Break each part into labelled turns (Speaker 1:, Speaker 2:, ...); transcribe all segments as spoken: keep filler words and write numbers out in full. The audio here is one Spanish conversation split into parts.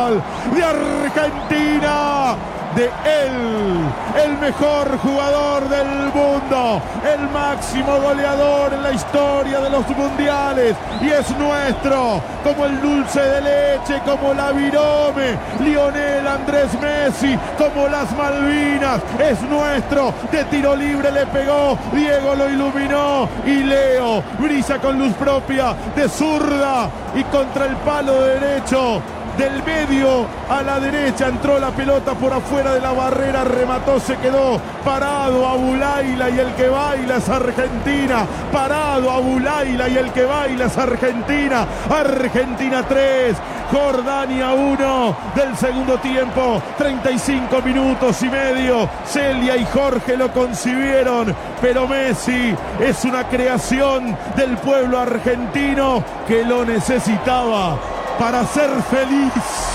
Speaker 1: Mundial de Argentina, de él, el mejor jugador del mundo, el máximo goleador en la historia de los mundiales, y es nuestro, como el dulce de leche, como la virome, Lionel Andrés Messi, como las Malvinas, es nuestro, de tiro libre le pegó, Diego lo iluminó, y Leo brilla con luz propia, de zurda y contra el palo derecho. Del medio a la derecha entró la pelota por afuera de la barrera, remató, se quedó parado Abulaila, y el que baila es Argentina. Parado Abulaila, y el que baila es Argentina. Argentina tres, Jordania uno del segundo tiempo. treinta y cinco minutos y medio. Celia y Jorge lo concibieron, pero Messi es una creación del pueblo argentino que lo necesitaba para ser feliz.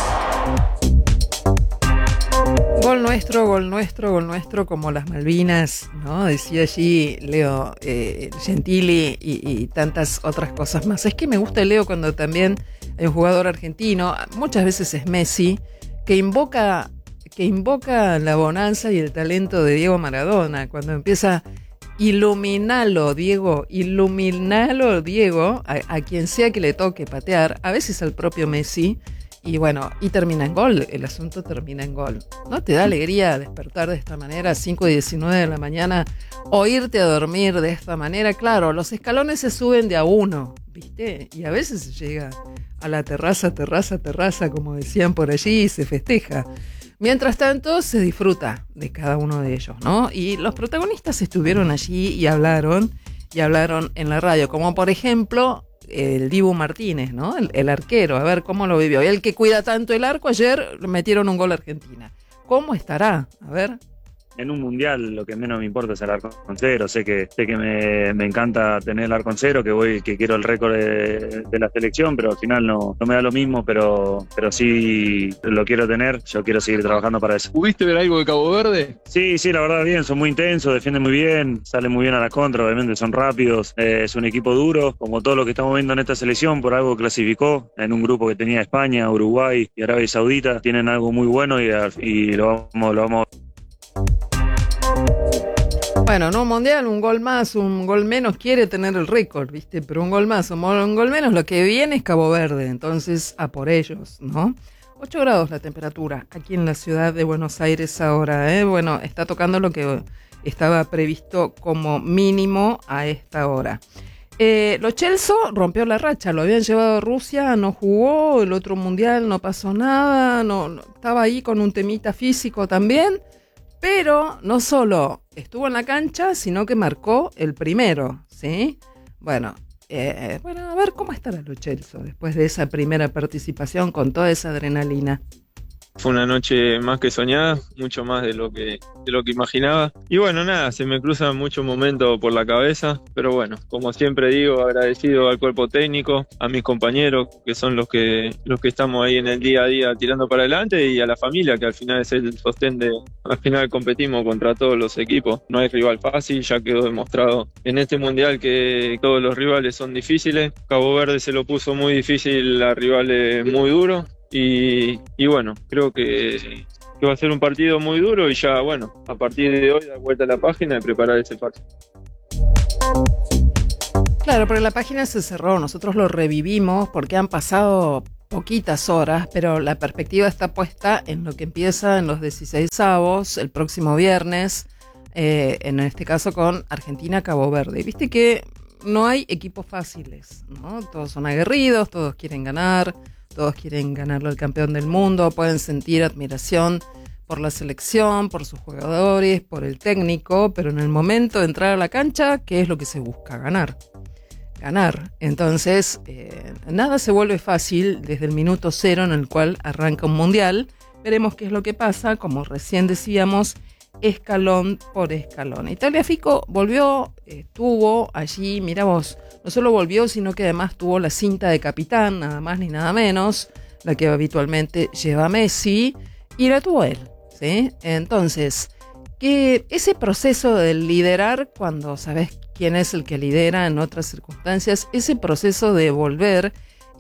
Speaker 2: Gol nuestro, gol nuestro, gol nuestro, como las Malvinas, ¿no? Decía allí Leo eh, Gentili y, y tantas otras cosas más. Es que me gusta Leo cuando también hay un jugador argentino, muchas veces es Messi, que invoca, que invoca la bonanza y el talento de Diego Maradona, cuando empieza... Iluminalo, Diego, iluminalo, Diego, a, a quien sea que le toque patear, a veces al propio Messi, y bueno, y termina en gol, el asunto termina en gol. ¿No te da alegría despertar de esta manera a cinco y diecinueve de la mañana, o irte a dormir de esta manera? Claro, los escalones se suben de a uno, ¿viste? Y a veces se llega a la terraza, terraza, terraza, como decían por allí, y se festeja. Mientras tanto, se disfruta de cada uno de ellos, ¿no? Y los protagonistas estuvieron allí y hablaron, y hablaron en la radio, como por ejemplo el Dibu Martínez, ¿no? El, el arquero, a ver cómo lo vivió. Y el que cuida tanto el arco, ayer metieron un gol a Argentina. ¿Cómo estará? A ver...
Speaker 3: En un mundial lo que menos me importa es el arco en cero. Sé que, sé que me, me encanta tener el arco en cero, que voy, que quiero el récord de, de la selección, pero al final no, no me da lo mismo, pero, pero sí lo quiero tener. Yo quiero seguir trabajando para eso.
Speaker 4: ¿Pudiste ver algo de Cabo Verde?
Speaker 3: Sí, sí, la verdad bien, son muy intensos, defienden muy bien, salen muy bien a la contra, obviamente son rápidos, eh, es un equipo duro, como todo lo que estamos viendo en esta selección, por algo clasificó en un grupo que tenía España, Uruguay y Arabia Saudita, tienen algo muy bueno y, y lo vamos, lo vamos a...
Speaker 2: Bueno, no mundial, un gol más, un gol menos, quiere tener el récord, ¿viste? Pero un gol más, un gol menos, lo que viene es Cabo Verde, entonces a por ellos, ¿no? ocho grados la temperatura aquí en la ciudad de Buenos Aires ahora, ¿eh? Bueno, está tocando lo que estaba previsto como mínimo a esta hora. Eh, Lo Celso rompió la racha, lo habían llevado a Rusia, no jugó, el otro mundial no pasó nada, no, no estaba ahí con un temita físico también. Pero no solo estuvo en la cancha, sino que marcó el primero, ¿sí? Bueno, eh, bueno, a ver cómo estará Lo Celso después de esa primera participación con toda esa adrenalina.
Speaker 4: Fue una noche más que soñada, mucho más de lo que, de lo que imaginaba. Y bueno, nada, se me cruzan muchos momentos por la cabeza, pero bueno, como siempre digo, agradecido al cuerpo técnico, a mis compañeros, que son los que, los que estamos ahí en el día a día tirando para adelante, y a la familia, que al final es el sostén de... Al final competimos contra todos los equipos, no hay rival fácil, ya quedó demostrado en este mundial que todos los rivales son difíciles. Cabo Verde se lo puso muy difícil a rivales muy duros. Y, y bueno, creo que, que va a ser un partido muy duro y ya, bueno, a partir de hoy dar vuelta a la página y preparar ese partido.
Speaker 2: Claro, pero la página se cerró, nosotros lo revivimos porque han pasado poquitas horas, pero la perspectiva está puesta en lo que empieza en los dieciseisavos, el próximo viernes, eh, en este caso con Argentina-Cabo Verde. Viste que no hay equipos fáciles, ¿no? Todos son aguerridos, todos quieren ganar. Todos quieren ganarlo al campeón del mundo, pueden sentir admiración por la selección, por sus jugadores, por el técnico, pero en el momento de entrar a la cancha, ¿qué es lo que se busca? Ganar. Ganar. Entonces, eh, nada se vuelve fácil desde el minuto cero en el cual arranca un mundial. Veremos qué es lo que pasa, como recién decíamos, escalón por escalón. Italia Fico volvió, estuvo allí, mira vos, no solo volvió, sino que además tuvo la cinta de capitán, nada más ni nada menos, la que habitualmente lleva Messi, y la tuvo él, ¿sí? Entonces, que ese proceso de liderar, cuando sabes quién es el que lidera en otras circunstancias, ese proceso de volver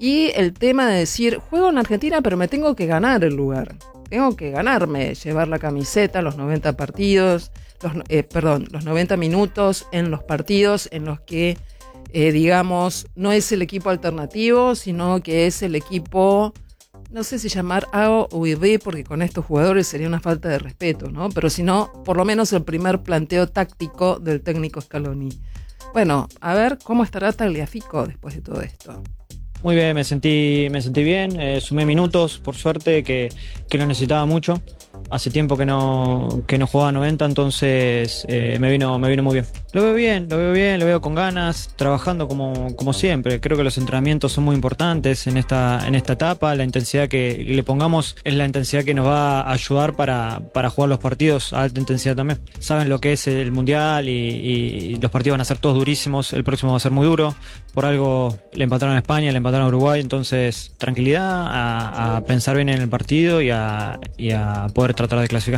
Speaker 2: Y el tema de decir, juego en Argentina, pero me tengo que ganar el lugar. Tengo que ganarme, llevar la camiseta, los noventa partidos, los, eh, perdón, los noventa minutos en los partidos en los que, eh, digamos, no es el equipo alternativo, sino que es el equipo, no sé si llamar A o B, porque con estos jugadores sería una falta de respeto, ¿no? Pero si no, por lo menos el primer planteo táctico del técnico Scaloni. Bueno, a ver cómo estará Tagliafico después de todo esto.
Speaker 5: Muy bien, me sentí, me sentí bien, eh, sumé minutos, por suerte, que, que lo necesitaba mucho. Hace tiempo que no, que no jugaba noventa, entonces eh, me vino, me vino muy bien. Lo veo bien, lo veo bien, lo veo con ganas, trabajando como, como siempre. Creo que los entrenamientos son muy importantes en esta, en esta etapa. La intensidad que le pongamos es la intensidad que nos va a ayudar para, para jugar los partidos a alta intensidad también. Saben lo que es el Mundial y, y los partidos van a ser todos durísimos. El próximo va a ser muy duro. Por algo le empataron a España, le empataron a Uruguay. Entonces, tranquilidad, a, a pensar bien en el partido y a, y a poder tratar de clasificar.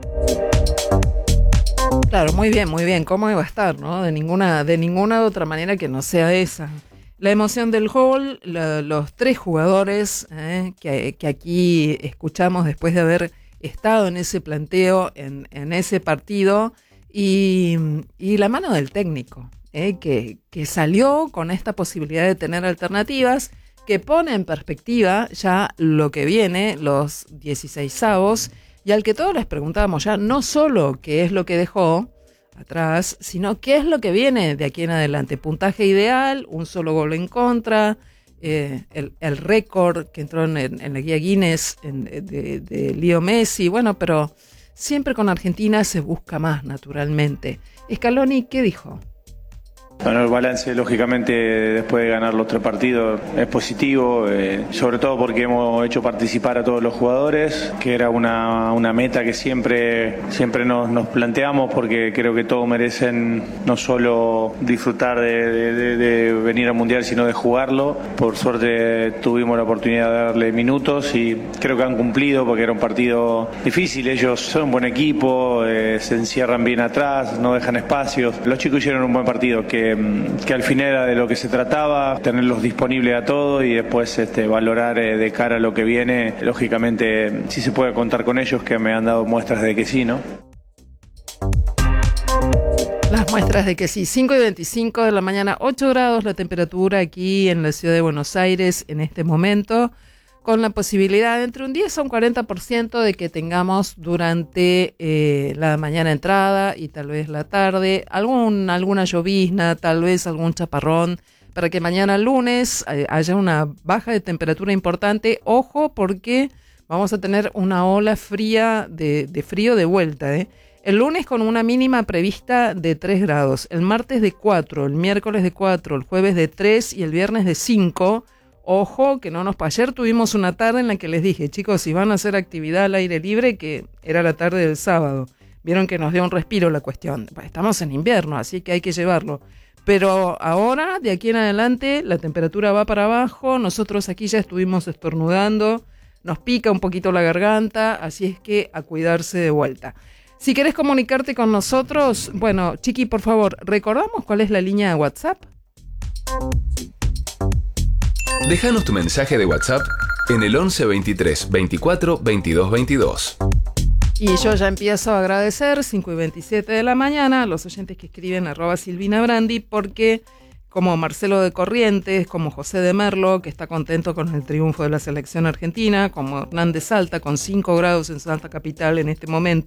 Speaker 2: Claro, muy bien, muy bien. ¿Cómo iba a estar, no? De ninguna, de ninguna otra manera que no sea esa. La emoción del gol, la, los tres jugadores eh, que, que aquí escuchamos después de haber estado en ese planteo, en, en ese partido, y, y la mano del técnico, eh, que, que salió con esta posibilidad de tener alternativas, que pone en perspectiva ya lo que viene, los dieciseisavos, y al que todos les preguntábamos ya no solo qué es lo que dejó atrás, sino qué es lo que viene de aquí en adelante. Puntaje ideal, un solo gol en contra, eh, el, el récord que entró en, en la guía Guinness en, de, de Leo Messi. Bueno, pero siempre con Argentina se busca más, naturalmente. Scaloni, ¿qué dijo?
Speaker 6: Bueno, el balance, lógicamente, después de ganar los tres partidos es positivo, eh, sobre todo porque hemos hecho participar a todos los jugadores, que era una, una meta que siempre, siempre nos, nos planteamos, porque creo que todos merecen no solo disfrutar de, de, de venir al Mundial, sino de jugarlo. Por suerte tuvimos la oportunidad de darle minutos y creo que han cumplido, porque era un partido difícil. Ellos son un buen equipo, eh, se encierran bien atrás, no dejan espacios. Los chicos hicieron un buen partido, que que al final era de lo que se trataba, tenerlos disponibles a todos y después este, valorar eh, de cara a lo que viene. Lógicamente, sí se puede contar con ellos, que me han dado muestras de que sí, ¿no?
Speaker 2: Las muestras de que sí. Cinco y veinticinco de la mañana, ocho grados la temperatura aquí en la ciudad de Buenos Aires en este momento, con la posibilidad de entre un diez a un cuarenta por ciento de que tengamos durante eh, la mañana entrada y tal vez la tarde algún, alguna llovizna, tal vez algún chaparrón, para que mañana lunes eh, haya una baja de temperatura importante. Ojo, porque vamos a tener una ola fría de, de frío de vuelta, ¿eh? El lunes con una mínima prevista de tres grados, el martes de cuatro, el miércoles de cuatro, el jueves de tres y el viernes de cinco. Ojo, que no nos... Ayer tuvimos una tarde en la que les dije, chicos, si van a hacer actividad al aire libre, que era la tarde del sábado. Vieron que nos dio un respiro la cuestión. Estamos en invierno, así que hay que llevarlo. Pero ahora, de aquí en adelante, la temperatura va para abajo. Nosotros aquí ya estuvimos estornudando. Nos pica un poquito la garganta, así es que a cuidarse de vuelta. Si querés comunicarte con nosotros, bueno, Chiqui, por favor, ¿recordamos cuál es la línea de WhatsApp?
Speaker 7: Déjanos tu mensaje de WhatsApp en el once veintitrés veinticuatro veintidós veintidós.
Speaker 2: Y yo ya empiezo a agradecer, cinco y veintisiete de la mañana, a los oyentes que escriben arroba Silvina Brandi, porque como Marcelo de Corrientes, como José de Merlo, que está contento con el triunfo de la selección argentina, como Hernán de Salta, con cinco grados en Salta Capital en este momento,